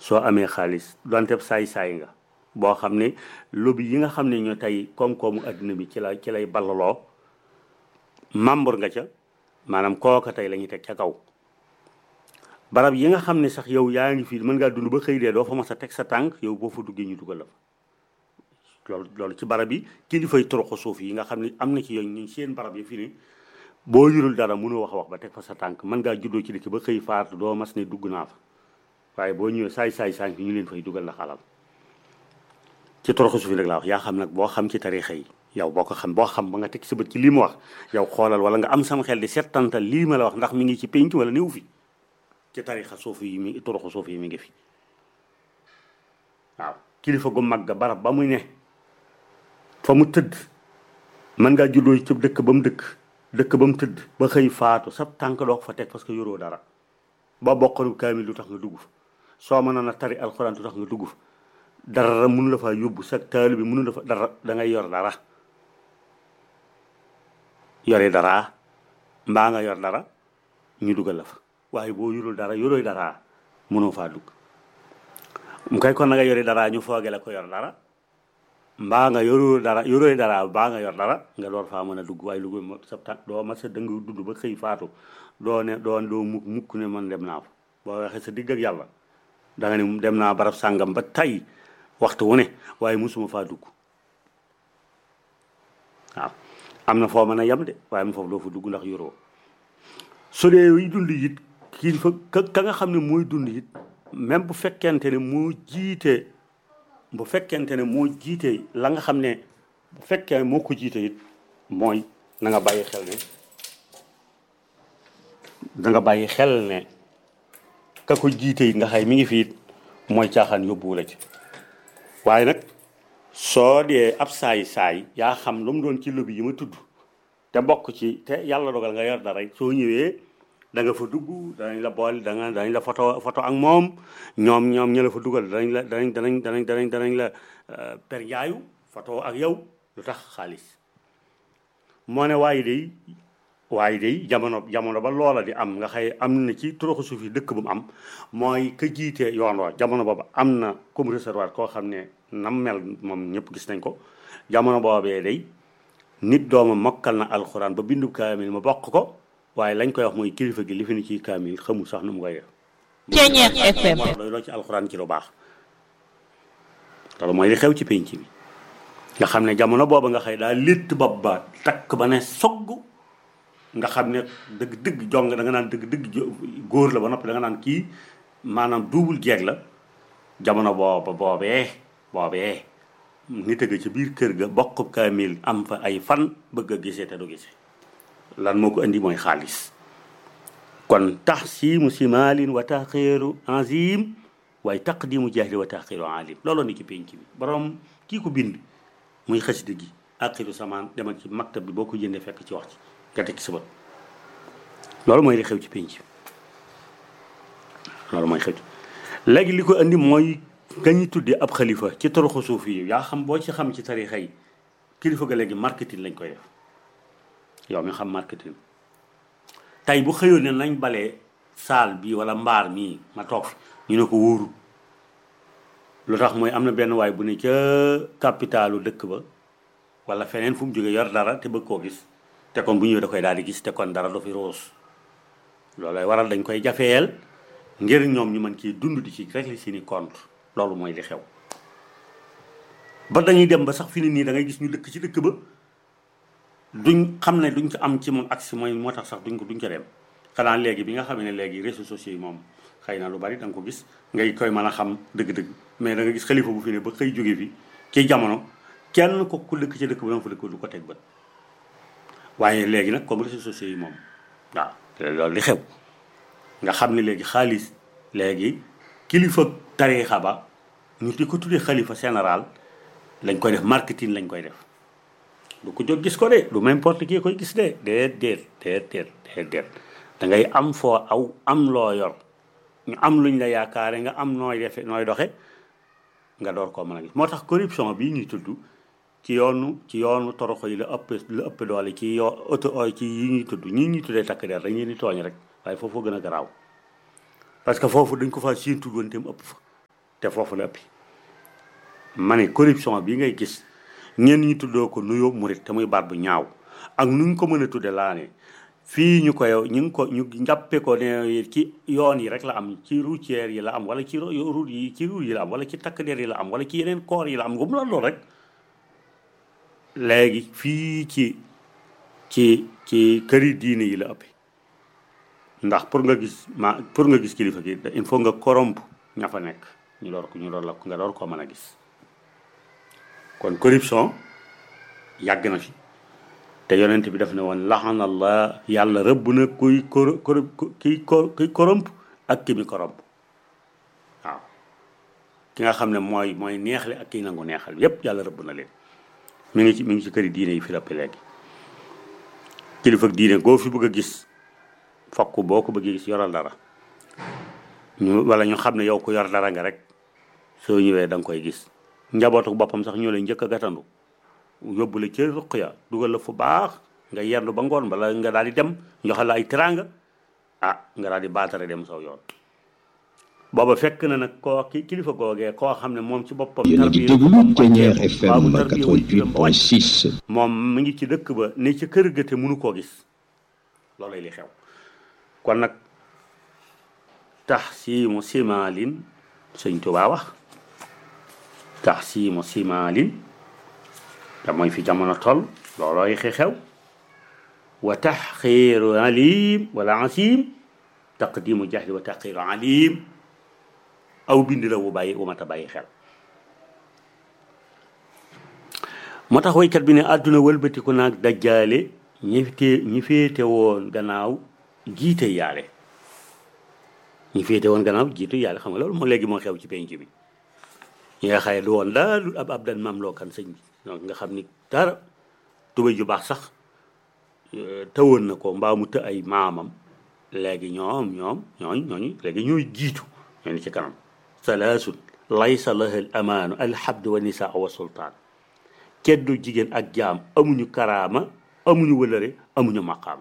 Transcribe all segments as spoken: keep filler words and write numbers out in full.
soo amee xaalis donte saay-saay nga boo xam ne lobby yi nga xam ne ñoo tey koom-koomu adduna bi ci la ci lay ballaloo membre nga ca maanaam kooka tey la ñuy teg ca kaw barab yi nga xam ne sax yow yaa ngi fii mën ngaa dund ba xëy dee doo fa mas a teg sa tànk yow boo fa duggee ñu dugal la fa loolu loolu ci barab yi kilifay toroxo suuf yi nga xam ne am na ci yooyu ñu seen barab yi fii ne boo yurul dara mënoo wax wax ba teg fa sa tànk mën ngaa juddoo ci dëkk ba xëy faatu doo mas ne dugg naa fa waaye boo ñëwee saay saay saay bi ñu leen fay dugal la xalal ci toroxo suuf yi rek laa wax yaa xam nag boo xam ci tarixa yi yow boo ko xam boo xam ba nga teg sa bët ci lii ma wax yow xoolal wala nga am sama xel di settantal lii ma la wax ndax mi ngi ci pénc wala néew fi ci tarixa suuf yi mi toroxo suuf yi mi ngi fi waaw kilifa gu mag ga barab ba muy ne fa mu tëdd mën ngaa juddoo ci dëkk ba mu dëkk dëkk ba mu tëdd ba xëy faatu sa tànk doo ko fa teg parce que yoroo dara ba bokkanu kaamil lu tax nga dugg fa soo mënoon a tari alxuraan lu tax nga dugg fa dara mënu la faa yóbbu sa taali bi mënu la fa dara da ngay yor dara yore dara mbaa nga yor dara ñu dugal la fa waaye boo yorul dara yorooy dara mënoo faa dugg mu koy kon na nga yore dara ñu fooge la ko yor dara mbaa nga yoroo dara yorooy dara mbaa nga yor dara nga door faa mën a dugg waaye lu sa tànk doo ma sa dëng dund ba xëy faatu doo ne doo doo mukk mukk ne man dem naa fa boo waxee sa digg ak yàlla da nga ne dem naa barab sàngam ba tey waxtu wu ne waaye musuma faa dugg waaw am na foo mën a yem de waaye mu foofu doo fa dugg ndax yoroo su dee yi dund it kii fa ka ka nga xam ne mooy dund it même bu fekkente ne moo jiite bu fekkente ne moo jiite la nga xam ne bu fekkee moo ko jiite it mooy na nga bàyyi xel ne da nga bàyyi xel ne ka ko jiite it nga xay mi ngi fi it mooy caaxaan yóbbuwu la ci waaye nag soo dee ab saay saay yaa xam lu mu doon ci lobby yi ma tudd te bokk ci te yàlla dogal nga yor dara soo ñëwee da nga fa dugg danañ la boole da nga danañ la photo photo ak moom ñoom ñoom ña la fa dugal danañ la danañ danañ danañ danañ danañ la per yaayu photo ak yow lu tax xaalis moo ne waaye day waaye day jamono jamono ba loola di am nga xëy am na ci toroxu suuf yi dëkk bu mu am mooy ka jiite yoon wa jamono boobu am na comme réservoir koo xam ne nam mel moom ñëpp gis nañ ko jamono boobee day nit dooma mokkal na alxuraan ba bindu kaamil ma bokk ko waaye lañ koy wax mooy kilifa gi li fi ni ci kaamil xamul sax nu mu koy def. Ceeñeex F M loolu loo ci alxuraan ci lu baax loolu mooy li xew ci penc bi nga xam ne jamono booba nga xëy daa létt bopp ba takk ba ne sogg nga xam ne dëgg dëgg jong da nga naan dëgg dëgg góor la ba noppi da nga naan kii maanaam duubul jeeg la jamono booba boobee boobee nit a ga ci biir kër ga bokk kaamil am fa ay fan bëgg a gisee te du gisee lan moo ko indi mooy xaalis kon taxsimu simalin wa taxiru azim waaye taqdimu jahli wa taxiru alim looloo ni ci penc bi borom kii ko bind muy xasida gi axiru samaan demal ci maktab bi boo ko jëndee fekk ci wax ci nga teg sa bët loolu mooy li xew ci penc loolu mooy xew ci léegi li ko indi mooy nga ñuy tuddee ab xalifa ci toroxu suuf yi yaa xam boo ci xam ci tarixa yi kilifa ga léegi marketing lañ koy def yow mi xam marketing tey bu xëyoon ne nañ balee saal bi wala mbaar mii ma toog fi ñu ne ko wóoru lu tax mooy am na benn waay bu ne ca capitalu dëkk ba wala feneen fu mu jógee yor dara te bëgg koo gis te kon bu ñëwee da koy daal di gis te kon dara du fi roos loolay waral dañ koy jafeel ngir ñoom ñu mën ci dund di ci régler seeni compte loolu mooy li xew ba dañuy dem ba sax fi ne nii da ngay gis ñu dëkk ci dëkk ba duñ xam ne duñ ko am ci moom accès mooy moo tax sax duñ ko duñ ko dem xanaa léegi bi nga xam ne léegi réseaux sociaux yi moom xëy na lu bari da nga ko gis ngay koy mën a xam dëgg-dëgg mais da nga gis xalifa bu fi ne ba xëy jóge fi ci jamono kenn ko ku dëkk ci dëkk ba danga fa dëkk du ko teg bët waaye léegi nag comme réseaux sociaux yi moom waaw loolu li xew nga xam ne léegi xaalis léegi kilifa tariixa ba ñu di ko tuddee xalifa général lañ koy def marketing lañ koy def du ko jóg gis ko de du n'importe qui koy gis de déet déet déet déet déet déet da ngay am foo aw am loo yor ñu am luñ la yaakaare nga am nooy defe nooy doxe nga door koo mën a gis moo tax corruption bii ñuy tudd ci yoonu ci yoonu toroxo yi la ëpp la ëpp doole ci yoo auto ci yi ñuy tudd ñii ñuy tuddee takk der dañ leen di tooñ rek waaye foofu gën a garaaw parce que foofu dañ ko fa séentu woon te mu ëpp fa te foofu la ëppi ma ne corruption bi ngay gis ñenn ñi tuddoo ko nuyoo murit te muy baat bu ñaaw ak nuñ ko mën a tudde laa ne fii ñu koy ñu ngi ko ñu jàppe ko ne ci yoon yi rek la am ci routière yi la am wala ci route yi ci route yi la am wala ci takk der yi la am wala ci yeneen koor yi la am nga mu la lool rek léegi fii ci ci ci këri diine yi la ëpp ndax pour nga gis ma pour nga gis kilifa gi il faut nga corrompre ña fa nekk ñu door ko ñu door la nga door koo mën a gis kon corruption yàgg na fi te yonent bi daf ne woon laxanallah yàlla rëbb na kuy kor kor kiy kor kiy corrompre ak ki mi corrompre waaw ki nga xam ne mooy mooy neexle ak kiy nangu neexal yépp yàlla rëbb na leen mi ngi ci mi ngi ci këri diine yi fi rëpp léegi kilifa ak diine goo fi bëgg a gis fokk boo ko bëggee gis yoral dara ñu wala ñu xam ne yow ko yor dara nga rek soo ñëwee da nga koy gis njabootu boppam sax ñoo lay njëkk a gàttandu yóbbu la ci ruq ya dugal la fu baax nga yendu ba ngoon bala nga daal di dem joxe la ay teraanga ah nga daal di baatare dem saw yoon booba fekk na nag koo ki kilifa googee koo xam ne moom ci boppam yéen a ngi déglu Thiéniere F M quatre-vingt-huit point six moom mi ngi ci dëkk ba ne ci kër ga te mënu koo gis loolay li xew kon nag tax siimu simaalin sëñ Tuubaa wax tax siimu simaalin te mooy fi jamono toll loolooy xew wa taxqiiru alim wala asim taqdimu jahli wa taxqiiru alim aw bind la wu bàyyi wu mat a bàyyi xel moo tax waykat bi ne àdduna wëlbatiku naag dajjaale ñi te ñi féete woon gannaaw jiite yaale ñi féete woon gannaaw jiite yaale xam nga loolu moo léegi moo xew ci penc bi ñi nga xaye du woon daal ab ab dan maam lookan sëñ bi donc nga xam ni dara tubéy ju baax sax tëwoon na ko mbaa mu të ay maamam léegi ñoom ñoom ñooñ ñooñu léegi ñooy jiitu ñoo ni ci kanam salaasun laysa laha al amaanu alhabdu wa nisaa wa sultaan keddu jigéen ak jaam amuñu karaama amuñu wëlëre amuñu maqaama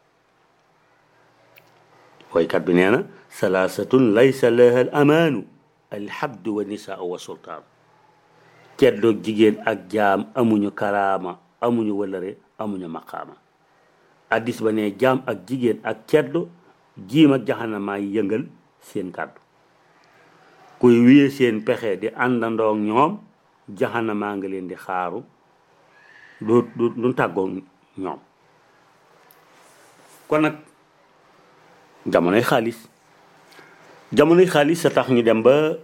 woykat bi nee na salaasatun laysa laha al amaanu alhabdu wa nisaa wa sultaan keddu jigéen ak jaam amuñu karaama amuñu wëlëre amuñu maqaama addis ba ne jaam ak jigéen ak ceddo jiim ak jaxanamaa yëngal seen kàddu kuy wiye seen pexe di àndandoog ñoom jaxanamaa nga leen di xaaru du du du tàggoo ñoom kon nag jamonoy xaalis jamonoy xaalis sa tax ñu dem ba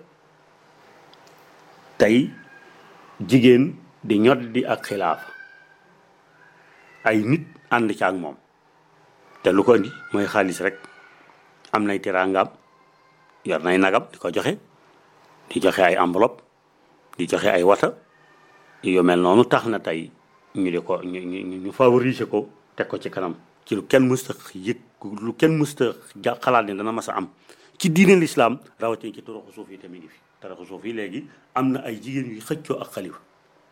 tey jigéen di ñod di ak xilaafa ay nit ànd ci ak moom te lu ko indi mooy xaalis rek am nay teraangam yor nay nagam di ko joxe di joxe ay enveloppe di joxe ay wata yu mel noonu tax na tey ñu di ko ñu ñu ñu favoriser ko teg ko ci kanam ci lu kenn mësta yëg lu kenn mësta ja xalaat ne dana mas a am ci diine l'islam rawatina ci toroxu suuf yi te mi ngi fi toroxu suuf yi léegi am na ay jigéen yuy xëccoo ak xalifa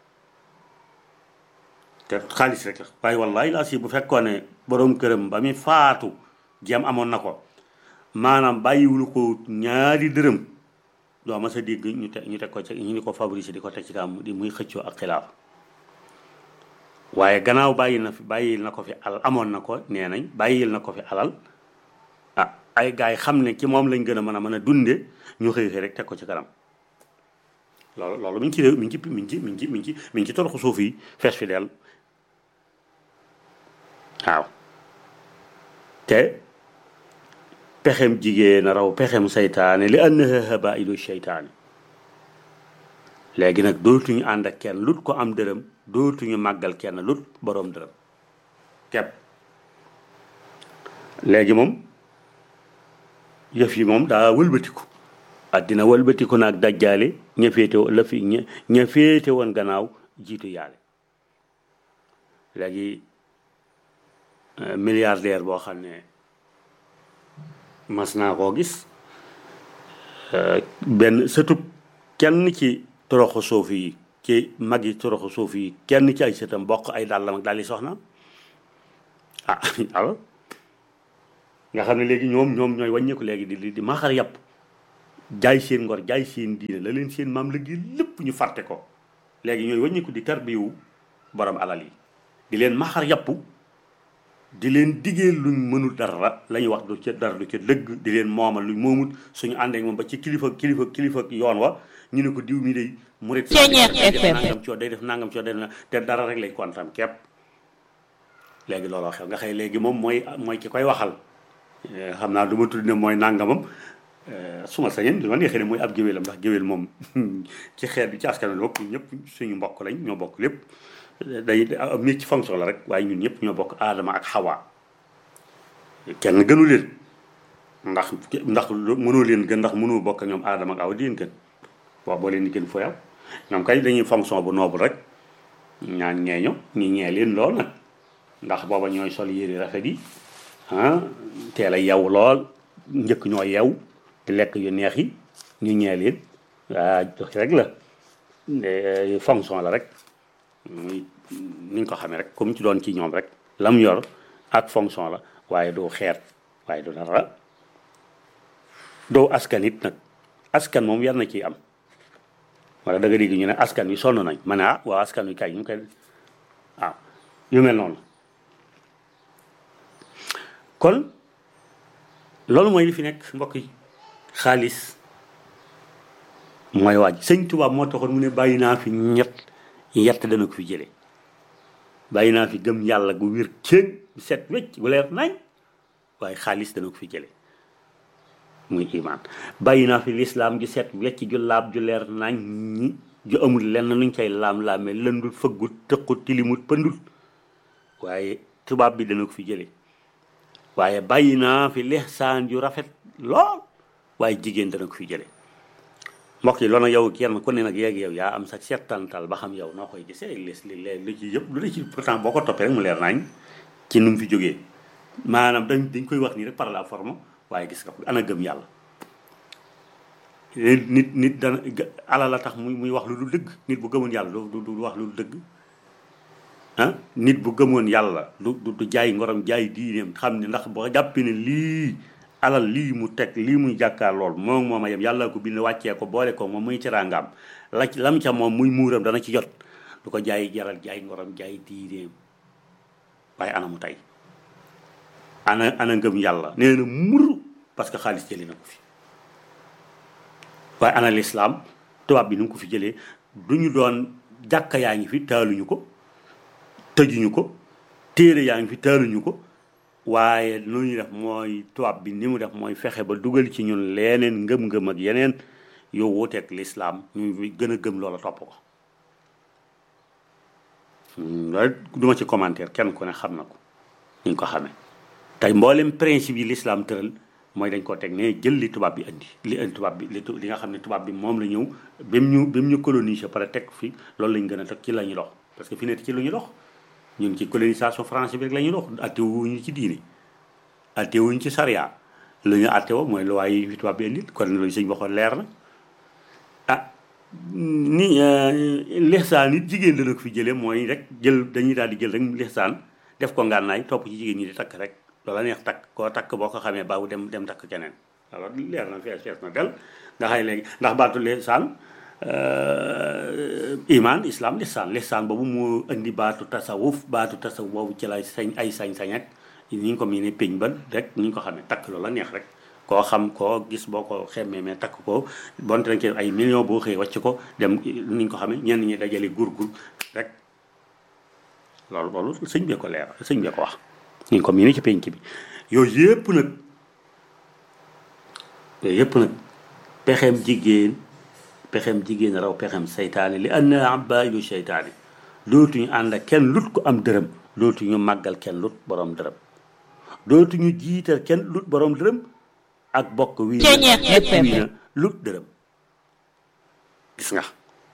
te xaalis rek la waaye wallahi laa si bu fekkoon ne borom këram ba muy faatu jéem amoon na ko maanaam bàyyiwulu ko ñaari dërëm doo ma sa dégg ñu te ñu teg ko ci ñu di ko favoriser di ko teg ci kam di muy xëccoo ak xilaaf waaye gannaaw bàyyi na fi bàyyil na ko fi alal amoon na ko nee nañ bàyyil na ko fi alal ah ay gars yi xam ne ci moom lañ gën a mën a mën a dunde ñu xëy xëy rek teg ko ci kanam loolu loolu mi ngi ci réew mi ngi ci mi ngi ci mi ngi ci mi ngi ci mi ngi ci toroxu suuf yi fees fi del waaw te pexem jigéen a raw pexem saytaane li annaha habailu seytaane léegi nag dootuñu ànd ak kenn lut ko am dërëm dootuñu màggal kenn lut boroom dërëm kepp léegi moom yëf yi moom daa wëlbatiku àddina wëlbatiku naag dajjaale ña féete la fi ña ña féete woon gannaaw jiitu yaale léegi milliardaire boo xam ne mas naa koo gis benn sëtub kenn ci toroxu suuf yi ci mag yi toroxu suuf yi kenn ci ay sëtam bokk ay dàllam ak dàlli soxna ah alors nga xam ne léegi ñoom ñoom ñooy wàññeeku léegi di di maaxar yàpp jaay seen ngor jaay seen diine la leen seen maam liggéey lépp ñu fàtte ko léegi ñooy wàññiku di tarbiyu borom alal yi di leen maxar yàpp di leen diggee luñ mënul dara la ñuy wax du ca dara du ca dëgg di leen moomal luñ moomut suñu àndee moom ba ci kilifa kilifa kilifa yoon wa ñu ne ko diw mi day murit nangam coo day def nangam coo day def te dara rek lay kontaan képp léegi looloo xew nga xëy léegi moom mooy mooy ki koy waxal xam naa du ma tudd ne mooy nangamam su ma sañeen li ma neexee ne mooy ab géwélam ndax géwél moom ci xeet bi ci askan wi bokk ñëpp suñu mbokk lañ ñoo bokk lépp day métti ci fonction la rek waaye ñun ñëpp ñoo bokk aadama ak xawaa kenn gënu leen ndax ndax mënoo leen gën ndax mënoo bokk ñoom aadama ak awa di leen gën waaw boo leen di gën foo yow ñoom kay dañuy fonction bu noble rek ñaan ñeeño ñi ñee leen lool nag ndax booba ñooy sol yére rafet yi ah teel a yew lool njëkk ñoo yew di lekk yu neex yi ñu ñee leen waa dox rek la fonction la rek ni ñu ko xamee rek comme ci doon ci ñoom rek lam yor ak fonction la waaye doo xeet waaye du dara doo askan it nag askan moom yar na ciy am wala da nga dégg ñu ne askan wi sonn nañ ma ne ah waaw askan wi kay ñu koy waaw yu mel noonu kon loolu mooy li fi nekk mbokk yi xaalis mooy waaj sëñ Tuubaa moo taxoon mu ne bàyyi naa fi ñett yett dana ko fi jële bàyyi naa fi gëm yàlla gu wér céeg set wecc gu leer nañ waaye xaalis dana ko fi jële muy imaan bàyyi naa fi lislaam ju set wecc ju laab ju leer nañ ñi ju amul lenn luñ koy laam-laamee lëndul fëggut tëqut tilimut pëndul waaye tubaab bi dana ko fi jële waaye bàyyi naa fi lihsaan ju rafet lool waaye jigéen dana ko fi jële mbokk yi loolu nag yow kenn ku ne nag yeeg yow yaa am sa settantal ba xam yow noo koy gisee les li li ci yëpp lu ne ci pourtant boo ko toppee rek mu leer nañ ci nu mu fi jógee maanaam dañ dañ koy wax nii rek par la forme waaye gis nga ko ana gëm yàlla nit nit dana ala la tax muy muy wax lu dul dëgg nit bu gëmoon yàlla du du wax lu dul dëgg ah nit bu gëmoon yàlla du du jaay ngorom jaay diineem xam ne ndax boo jàppee ne lii alal lii mu teg lii muy jàkkaar lool moom moom a yem yàlla ko bind wàccee ko boole ko moom muy teraangaam la lam ca moom muy muuram dana ci jot du ko jaay jaral jaay ngorom jaay diineem waaye ana mu tey ana ana ngëm yàlla nee na mur parce que xaalis jëlee na ko fi waaye ana lislaam tubaab bi nu mu ko fi jëlee du ñu doon jàkka yaa ngi fi taaluñu ko tëjuñu ko téere yaa ngi fi taaluñu ko waaye lu ñu def mooy tubaab bi ni mu def mooy fexe ba dugal ci ñun leneen ngëm-ngëm ak yeneen yow wuuteeg lislaam ñu gën a gëm loola topp ko loolu duma ci commentaire kenn ku ne xam na ko ñu ko xamee tey mboolem principe yi lislaam tëral mooy dañ koo teg ne jël li tubaab bi indi li indi tubaab bi li nga xam ne tubaab bi moom la ñëw ba mu ñu ba mu ñu coloniser pare teg fi loolu lañ gën a teg ci la ñuy dox parce que fi nekk ci lu ñu dox ñun ci colonisation française bi rek la ñuy dox attewuñu ci diine attewuñu ci sariya lu ñu attewoo mooy loi yi fi tubaab bi indi kon loolu sëñ waxoon leer na ah ni lixsaan nit jigéen dana ko fi jëlee mooy rek jël dañuy daal di jël rek lixsaan def ko ngànnaay topp ci jigéen ñi di takk rek loola neex takk koo takk boo ko xamee baawu dem dem takk keneen alors leer na fees fees na del nga xay léegi ndax baatu lixsaan iman islam lixsaan lixsaan boobu moo indi baatu tasawuf baatu tasawuf boobu ci lay sañ ay sañ-sañ ak ni ñu ko mii ne péñ ba rek ni ñu ko xamee takk loola neex rek koo xam koo gis boo ko xemmee mais takk ko bonte nañ ci ay millions boo xëyee wàcc ko dem ni ñu ko xamee ñenn ñi dajale gur gur rek loolu loolu sëñ bee ko leer sëñ bee ko wax ñu ko mii ne ci pénc bi yooyu yëpp nag yooyu yëpp nag pexeem jigéen pexeem jigéen raw pexeem seytaane li anna abaayu seytaane dootuñu ànd ak kenn lut ko am dërëm dootuñu màggal kenn lut borom dërëm dootuñu jiital kenn lut borom dërëm ak bokk wii na wii na lut dërëm gis nga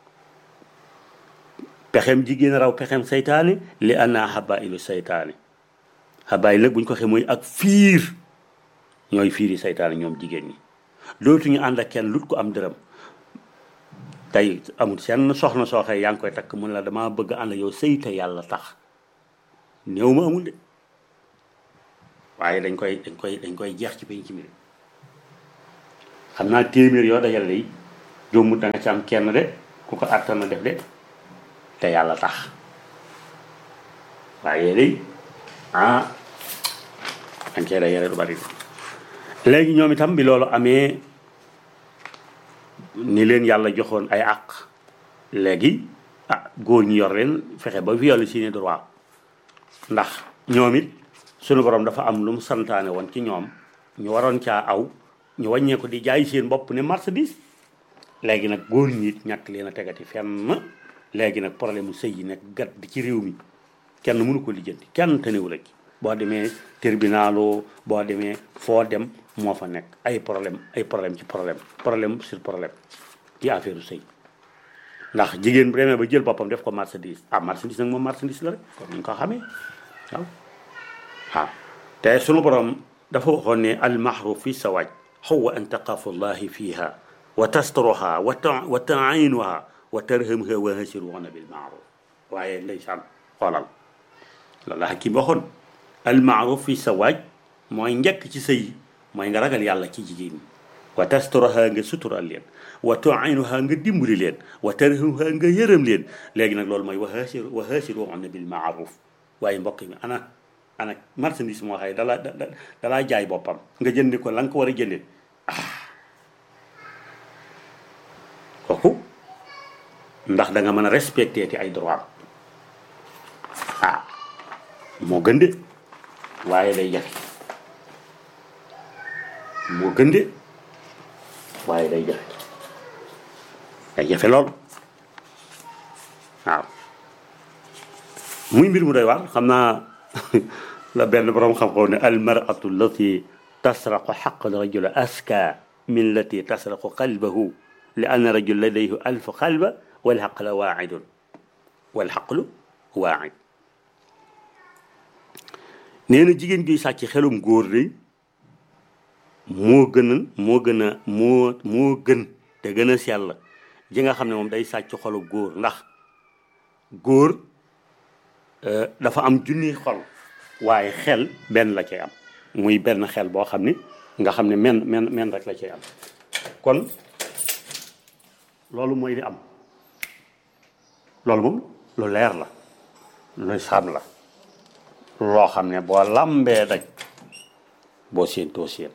pexeem jigéen raw pexeem seytaane li anna abaayu seytaane xabaay nag bu ñu ko waxee mooy ak fiir ñooy fiiri seytaane ñoom jigéen ñi dootuñu ànd ak kenn lut ko am dërëm tey amul seen soxna sooxee yaa ngi koy takk mun la dama bëgg ànd yow sëy te yàlla tax néew ma amul de waaye dañ koy dañ koy dañ koy jeex ci penc mi xam naa téeméer yoo dajale day jombut da nga ci am kenn de ku ko àttan na def de te yàlla tax waaye day ah dañ cee dajale du bari léegi ñoom itam bi loolu amee ni leen yàlla joxoon ay àq léegi ah góor ñi yor leen fexe ba violer seeni droit ndax ñoom it sunu borom dafa am lu mu santaane woon ci ñoom ñu waroon caa aw ñu wàññee ko di jaay seen bopp ne marchandise léegi nag góor ñi it ñàkk leen a tegati fenn léegi nag problème mu sëy yi nekk gat di ci réew mi kenn mënu ko lijjanti kenn tënewu la ci boo demee tribunalo boo demee foo dem moo fa nekk ay problème ay problème ci problème problème sur problème ci affaire sëy ndax jigéen bu demee ba jël boppam def ko marchandise ah marchandise nag moom marchandise la rek comme ni ñu ko xamee waaw waaw te sunu borom dafa waxoon ne al mahruf fi sawaaj huwa an taqafu llahi fiha wa tastaruha wa ta wa tainuha wa tarhamha wa hasiruhunna bil maaruf waaye ndeysaan xoolal loolu la Hakim waxoon al maaruf fi sawaaj mooy njëkk ci sëy mooy nga ragal yàlla ci jigéen ñi wa tastaruha nga sutural leen wa tu'inuha nga dimbali leen wa tarhamha nga yërëm leen léegi nag loolu mooy wa hasiru wa hasiruhunna bil maaruf waaye mbokk mi ana ana marchandise moo xëy dalaa dalaa jaay boppam nga jëndi ko la nga ko war a jëndee ah kooku ndax da nga mën a respecté ti ay droit ah moo gën de waaye day jafe moo gën de waaye day jafe day jafe lool waaw muy mbir mu doy waar xam naa la benn borom xam-xam ne al mar'atu allati tasraqu xaq rajul aska min lati tasraqu qalbahu li anna rajul ladayhi alf qalba wal xaqla waaidun wal xaqlu waaid nee na jigéen gi sàcc xelum góor de moo gën a moo gën a moo moo gën te gën a sell ji nga xam ne moom day sàcc xolu góor ndax góor dafa am junni xol waaye xel benn la cay am muy benn xel boo xam ne nga xam ne men men men rek la cay am kon loolu mooy li am loolu moom lu leer la lu saam la loo xam ne boo lambee daj boo séentoo séen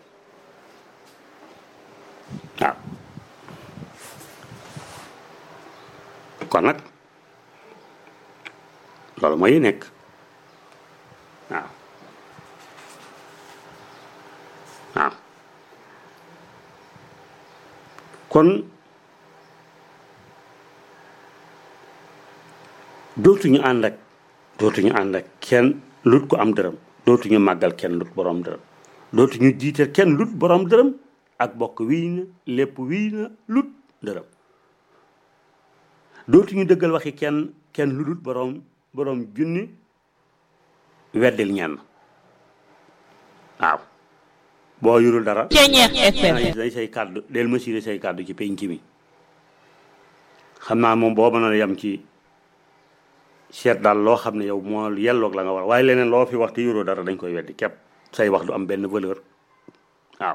waaw kon nag loolu mooy nekk waaw waaw kon dootuñu ànd ak dootuñu ànd ak kenn lut ko am dërëm dootuñu màggal kenn lut borom dërëm dootuñu jiite kenn lut borom dërëm ak bokk wii na lépp wii na lut dërëm dootuñu dëggal waxi kenn kenn lu lut borom borom junni weddil ñenn waaw boo yurul dara day say kàddu del mesurer say kàddu ci penc mi xam naa moom boo mën a yem ci seet daal loo xam ne yow moo yelloog la nga war waaye leneen loo fi wax te yuroo dara dañ koy weddi képp say wax du am benn valeur waaw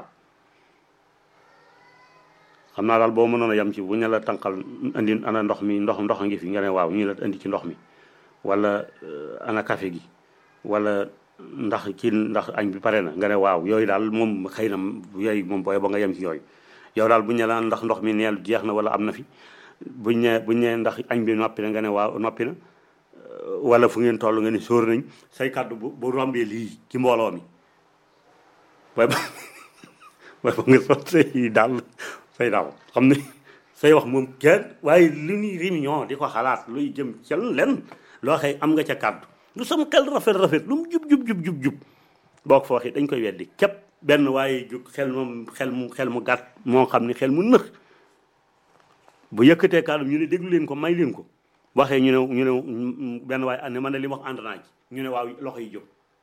xam naa daal boo mënoon a yem ci bu ñu la tànqal indi ana ndox mi ndox ndox a ngi fi nga ne waaw ñu la indi ci ndox mi wala ana café gi wala ndax ci ndax añ bi pare na nga ne waaw yooyu daal moom xëy na yooyu moom booy ba nga yem ci yooyu yow daal buñ ne la ndax ndox mi neel jeex na wala am na fi buñ ne buñ ne ndax añ bi noppi na nga ne waaw noppi na wala fu ngeen toll nga ne sóor nañ say kàddu bu bu rombee lii ci mbooloo mi waaye ba waaye ba nga sol say daal say daal xam ne say wax moom kenn waaye lu ñuy réunion di ko xalaat luy jëm ca len loo xëy am nga ca kàddu lu sama xel rafet rafet lu mu jub jub jub jub jub boo ko fa waxee dañ koy weddi képp benn waaye jug xel moom xel mu xel mu gàtt moo xam ne xel mu nëx bu yëkkatee kàddu ñu ne déglu leen ko may leen ko waxee ñu ne ñu ne benn waaye ne man ne li ma wax ànd naa ci ñu ne waaw loxo yi jóg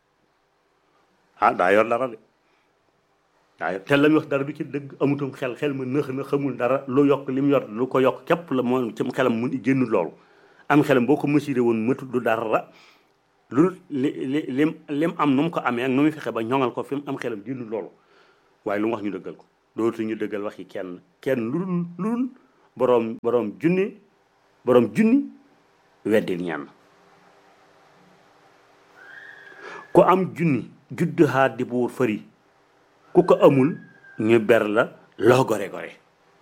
ah daa yor dara de daa yor te la muy wax dara du ci dëgg amutum xel xel ma nëx na xamul dara lu yokk li mu yor lu ko yokk képp la moo ci xelam mun génn loolu am xelam boo ko mesuré woon mëtu du dara lu li li lim lim am nu mu ko amee ak nu muy fexe ba ñoŋal ko fi mu am xelam génn loolu waaye lu mu wax ñu dëggal ko dootuñu dëggal waxi kenn kenn lu dul lu dul boroom boroom junni boroom junni weddil ñenn ku am junni judd xaat di buur fëri ku ko amul ñu ber la loo gore gore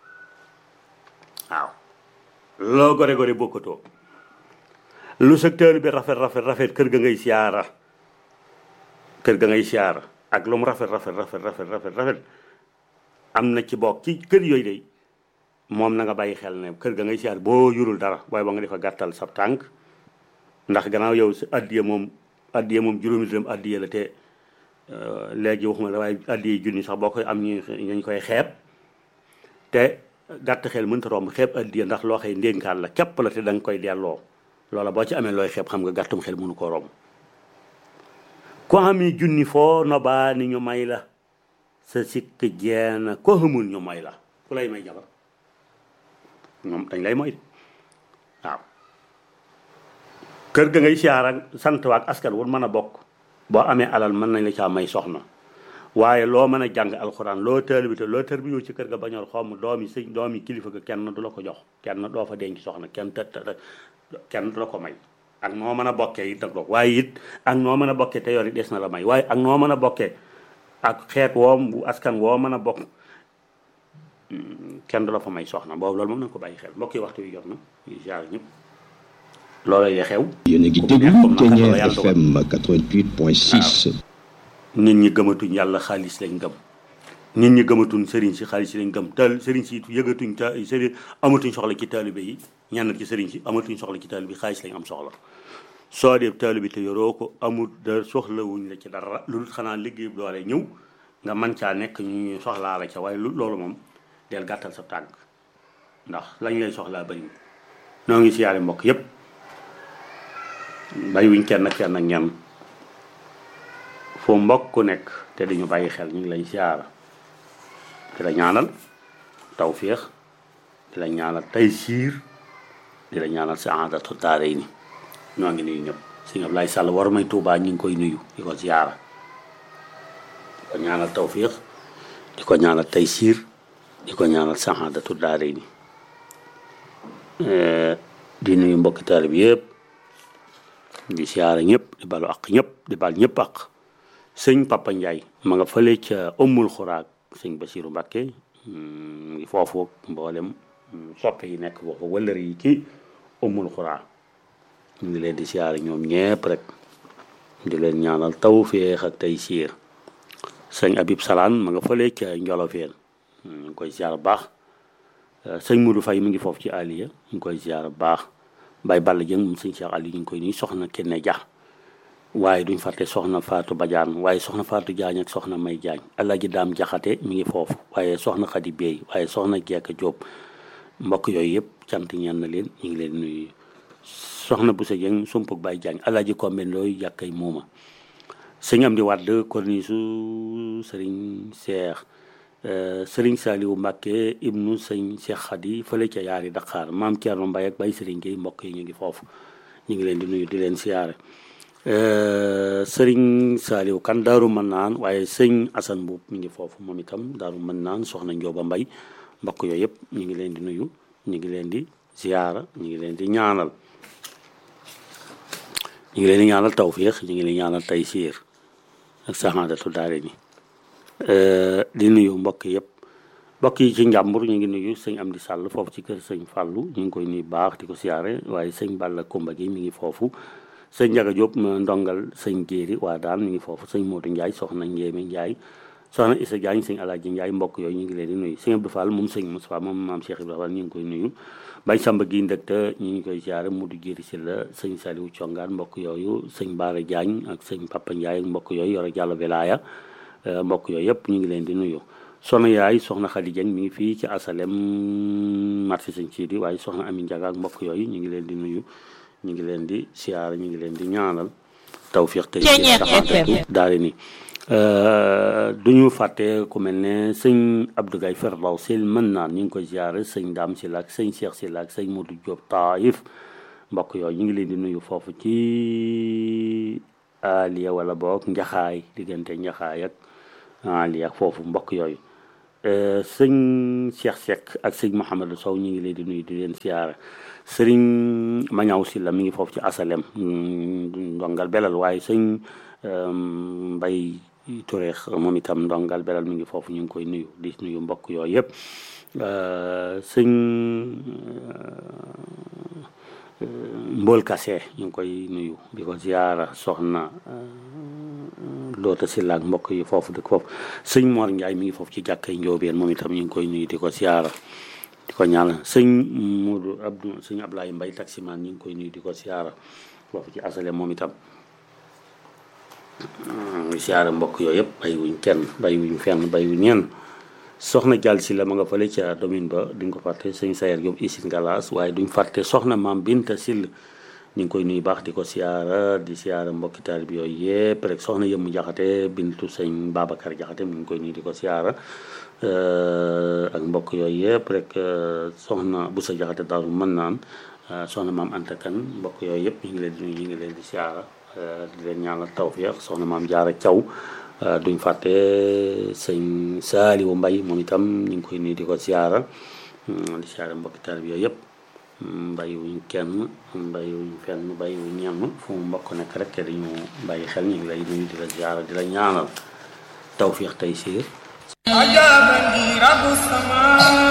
waaw loo gore gore bokkatoo lu sa teel bi rafet rafet rafet kër ga ngay siyaara kër ga ngay siyaara ak lu mu rafet rafet rafet rafet rafet rafet am na ci bokk ci kër yooyu de moom na nga bàyyi xel ne kër ga ngay siyaara boo yurul dara waaye ba nga defa gàttal sab tànk ndax gannaaw yow si addiya moom addiya moom juróomi dërëm addiya la te léegi waxuma la waaye addiya junni sax boo koy am ñu ñu koy xeeb te gàtt xel mënta romb xeeb addiya ndax loo xëy ndénkaan la képp la te da nga koy delloo loola boo ci amee looy xeeb xam nga gàttum xel mënu koo romb ko ami junni foo nobaa ni ñu may la sa sikk jeena ko xamul ñu may la ku lay may jabar ñoom dañ lay moy de waaw kër ga ngay siyaara sant waak askan wun mën a bokk boo amee alal mën nañ la caa may soxna waaye loo mën a jàng alxuraan loo teel bi te loo tër bi yow ci kër ga bañoor xomm doomi sëñ doomi kilifa ga kenn du la ko jox kenn doo fa denc soxna kenn të kenn du la ko may ak noo mën a bokkee it nag waaye it ak noo mën a bokkee te yor it des na la may waaye ak noo mën a bokkee ak xeet woom bu askan woo mën a bokk kenn du la fa may soxna boobu loolu moom nañ ko bàyyi xel mbokk yi waxtu wi jot na ñu jaar ñëpp loolu lay xew. yéen a ngi déglu Thiéniere F M quatre-vingt-huit point six. nit ñi gëmatuñ yàlla xaalis lañ gëm nit ñi gëmatuñ sëriñ si xaalis lañ gëm tal sëriñ si yëgatuñ ta sëriñ amatuñ soxla ci taalibe yi ñenn ci sëriñ si amatuñ soxla ci taalibe yi xaalis lañ am soxla soo dee taalibe te yoroo ko amul da soxlawuñ la ci dara lu dul xanaa liggéey doole ñëw nga man caa nekk ñu soxlaa la ca waaye lu loolu moom del gàttal sa tànk ndax lañ lay soxlaa bari noo ngi siyaare mbokk yépp bàyyiwuñ kenn ak kenn ak ñenn foo mbokk ku nekk te dañu bàyyi xel ñu ngi lay siyaara di la ñaanal tawféex di la ñaanal taysiir di la ñaanal saadatu daarayni ñoo ngi nuyu ñëpp sëñ Ablaye Sall war may Tuubaa ñu ngi koy nuyu di ko siyaara di ko ñaanal tawféex di ko ñaanal taysiir di ko ñaanal saadatu daarayni di nuyu mbokki taalibe bi yëpp di siyaara ñëpp di balu ak ñëpp di bal ñëpp ak sëñ Papa Ndiaye ma nga fële ca ëmmul xuraag sëñ Basiru Mbàkke ngi foofu mboolem soppe yi nekk foofu wëllër yi ci ëmmul xuraag ñu ngi leen di siyaara ñoom ñëpp rek di leen ñaanal tawféex ak tey siir sëñ Abib Salaan ma nga fële ca Njolofeen ñu ngi koy siyaara baax sëñ Mudu Fay mi ngi foofu ci Aliya ñu ngi koy siyaara baax Baye Balla Dieng moom sëñ Cheikh Aliou ñu ngi koy nii soxna Kenne Dia waaye duñ fàtte soxna Fatou Badiane waaye soxna Fatou Diagne ak soxna May Diagne Alaaji Daam Jaxate mi ngi foofu waaye soxna Xadi Bey waaye soxna Jekka Jóob mbokk yooyu yëpp cant ñeen na leen ñu ngi leen nuyu soxna Boussa Dieng sumpug Baye Diagne Alaaji Kombe Ndooy yàkkay muuma sëñ Amdi Wàdd kornisu sëriñ Cheikh sëriñ Saliou Mbàkke ibnu sëñ Cheikh Xadi fële ca yaari Dakar maam Thierno Mbaye ak Baye Sëriñ Gueye mbokk yi ñu ngi foofu ñu ngi leen di nuyu di leen siyaare sëriñ Saliou kan daaru mën naan waaye sëñ Assane Mbuub mi ngi foofu moom itam daaru mën naan soxna Njóoba Mbay mbokk yooyu yëpp ñu ngi leen di nuyu ñu ngi leen di siyaara ñu ngi leen di ñaanal ñu ngi leen di ñaanal tawfiix ñu ngi leen di ñaanal taysiir ak saxaadatu daare ni di nuyu mbokk yëpp mbokk yi ci njàmbur ñu ngi nuyu sëñ Amdi Sàll foofu ci kër sëñ Fàllu ñu ngi koy nuyu baax di ko siyaare waaye sëñ Balla Kumba gi mi ngi foofu sëñ Njaga Jóob ndongal sëñ Jéeri waa daan mi ngi foofu sëñ Moodu Njaay soxna Njéeme Njaay soxna Isa Jaañ sëñ Alaaji Njaay mbokk yooyu ñu ngi leen di nuyu sëñ Abdou Fall moom sëñ Moussa moom maam Cheikh Ibrahima ñu ngi koy nuyu Bañ Samba gi ndëkta ñu ngi koy siyaare Mudu Jéeri si la sëñ Saliou Congaan mbokk yooyu sëñ Baara Jaañ ak sëñ Papa Njaay mbokk yooyu yore jàll wilaaya mbokk yooyu yëpp ñu ngi leen di nuyu soxna yaay soxna Xadi Jeng mi ngi fii ci asalem marché sëñ Sidi waaye soxna Ami Njaga ak mbokk yooyu ñu ngi leen di nuyu ñu ngi leen di siyaara ñu ngi leen di ñaanal tawfiq tey daal ni du ñu fàtte ku mel ne sëñ Abdou Gaye Ferlaw sil mën naan ñu ngi koy siyaara sëñ Daam Sila ak sëñ Cheikh Sila ak sëñ Modou Diop Taïf mbokk yooyu ñu ngi leen di nuyu foofu ci Aliya wala boog Njaxaay diggante Njaxaay ak Aliya foofu mbokk yooyu sëñ Cheikh Seck ak sëñ Mouhamadou Sow ñu ngi leen di nuyu di leen siyaara sëriñ Mañaw Silla mi ngi foofu ci asalem ndongal belal waaye sëñ Mbay Touré moom itam ndongal belal mi ngi foofu ñu ngi koy nuyu di nuyu mbokk yooyu yëpp sëñ Mbool Kase ñu ngi koy nuyu di ko ziyaara soxna Loota Silla ak mbokk yi foofu dëkk foofu sëñ Mor Ndiaye mi ngi foofu ci jàkkay Njoobeen moom itam ñu ngi koy nuyu di ko ziyaara di ko ñaanal sëñ Modou Abdou sëñ Ablaye Mbay taximaan ñu ngi koy nuyu di ko ziyaara foofu ci asale moom itam ziyaara mbokk yooyu yëpp bay wuñ kenn bay wuñ fenn bay wuñ ñenn soxna jàll si la ma nga fële ca domaine ba duñ ko fàtte sëñ Sayer Diop isin galas waaye duñ fàtte soxna maam Binta Sill ñu ngi koy nuyu baax di ko siyaara di siyaara mbokki taalibe bi yooyu yëpp rek soxna Yëmmu Jaxate bintu sëñ Babacar Jaxate ñu ngi koy nuyu di ko siyaara ak mbokk yooyu yëpp rek soxna Busa Jaxate Daaru mën naan soxna maam Anta Kan mbokk yooyu yëpp ñu ngi leen di nuyu ñu ngi leen di siyaara di leen ñaanal tawfiix soxna maam Jaara Caw duñ fàtte sëñ Saaliwu Mbay moom itam ñu ngi koy nuyu di ko siyaara di siyaara mbokki taalibe bi yooyu yëpp mbay wuñ kenn mbay wuñ fenn mbay wuñ ñenn fu mu mbokk nekk rek te dañu bàyyi xel ñu ngi lay nuyu di la ziyaara di la ñaanal tawfiix tey siir ajabani rabbu sama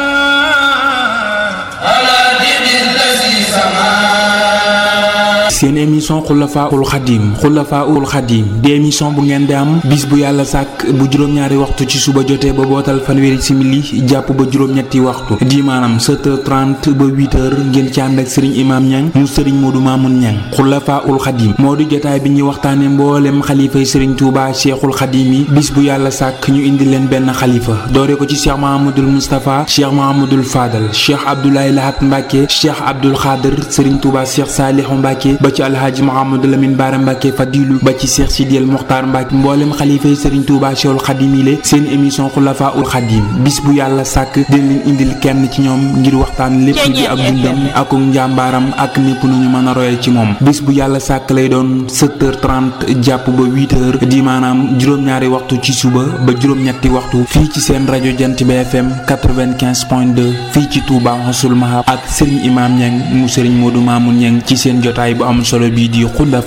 ala dinin lasi sama seen émission xulafaul xadim xulafaul xadim di émission bu ngeen di am bis bu yàlla sàkk bu juróom-ñaari waxtu ci suba jotee ba bootal fanweeri simili jàpp ba juróom-ñetti waxtu di maanaam sept heures trente ba huit heures ngeen ci ànd ak sëriñ imam ñang mu sëriñ Moodu Maamun ñang xulafaul xadim moo di jotaay bi ñuy waxtaane mboolem xalifay sëriñ Tuuba cheikhul xadim yi bis bu yàlla sàkk ñu indi leen benn xalifa doore ko ci cheikh Mahamadul Moustapha cheikh Mahamadul Fadal cheikh Abdoulaye Lahat Mbacke cheikh Abdoul Khadir sëriñ Tuuba cheikh Saalihu Mbacke ba ci alhaaji Mouhamadou Lamine Bara Mbacke Fadilu ba ci Cheikh Sidiel Mokhtar Mbacke mboolem xalifa yi Serigne Touba Cheikhul Khadim yi le seen émission Xulafaul Khadim bis bu yàlla sàkk dina leen indil kenn ci ñoom ngir waxtaan lépp di ak dundam ak njàmbaaram ak népp nu ñu mën a royal ci moom bis bu yàlla sàkk lay doon sept heures trente jàpp ba huit heures di maanaam juróom-ñaari waxtu ci suba ba juróom-ñetti waxtu fii ci seen rajo Jant bi F M quatre-vingt-quinze point deux fii ci Touba Xossul Mahab ak Serigne Imam Niang mu Serigne Modou Mamoun Niang ci seen jotaay bu am solo bii di Xulafa